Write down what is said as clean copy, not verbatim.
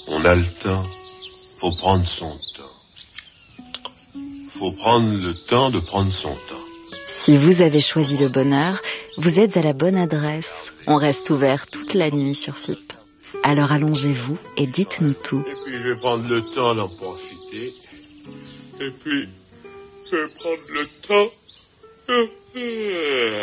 On a le temps. Faut prendre son temps. Faut prendre le temps de prendre son temps. Si vous avez choisi le bonheur, vous êtes à la bonne adresse. On reste ouvert toute la nuit sur FIP. Alors allongez-vous et dites-nous tout. Et puis je vais prendre le temps d'en profiter. Et puis je vais prendre le temps.